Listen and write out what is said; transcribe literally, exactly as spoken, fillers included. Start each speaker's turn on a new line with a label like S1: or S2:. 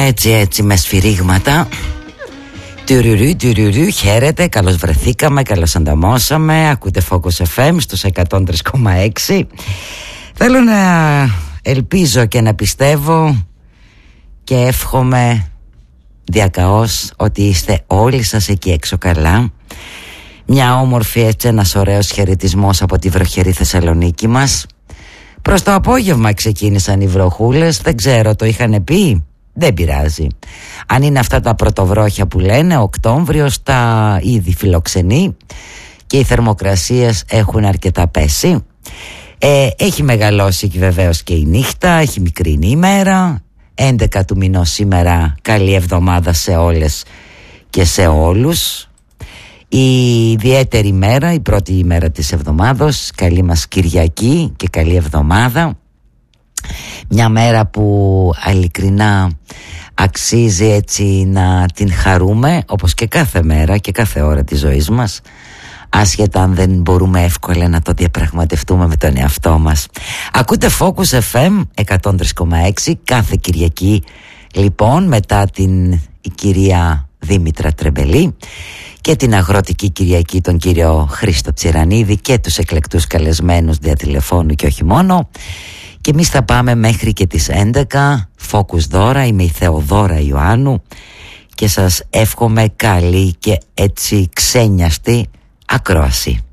S1: Έτσι έτσι με σφυρίγματα. Τουρουρού, τουρουρού, χαίρετε, καλώς βρεθήκαμε, καλώς ανταμώσαμε. Ακούτε Focus εφ εμ στους εκατόν τρία κόμμα έξι. Θέλω να ελπίζω και να πιστεύω και εύχομαι διακαώς ότι είστε όλοι σας εκεί έξω καλά. Μια όμορφη, έτσι, ένας ωραίος χαιρετισμός από τη βροχερή Θεσσαλονίκη μας. Προς το απόγευμα ξεκίνησαν οι βροχούλες, δεν ξέρω, το είχαν πει, δεν πειράζει. Αν είναι αυτά τα πρωτοβρόχια που λένε, Οκτώβριος τα ήδη φιλοξενεί και οι θερμοκρασίες έχουν αρκετά πέσει. Ε, έχει μεγαλώσει και βεβαίως και η νύχτα, έχει μικρύνει η μέρα. έντεκα του μηνός σήμερα, καλή εβδομάδα σε όλες και σε όλους. Η ιδιαίτερη μέρα, η πρώτη ημέρα της εβδομάδος, καλή μας Κυριακή και καλή εβδομάδα. Μια μέρα που ειλικρινά αξίζει έτσι να την χαρούμε, όπως και κάθε μέρα και κάθε ώρα της ζωής μας, άσχετα αν δεν μπορούμε εύκολα να το διαπραγματευτούμε με τον εαυτό μας. Ακούτε Focus εφ εμ εκατόν τρία κόμμα έξι κάθε Κυριακή, λοιπόν, μετά την η κυρία Δήμητρα Τρεμπελή και την Αγροτική Κυριακή τον κύριο Χρήστο Τσιρανίδη και τους εκλεκτούς καλεσμένους διατηλεφώνου και όχι μόνο. Και εμείς θα πάμε μέχρι και τις έντεκα. Focus δώρα, είμαι η Θεοδώρα Ιωάννου και σας εύχομαι καλή και έτσι ξένιαστη ακρόαση.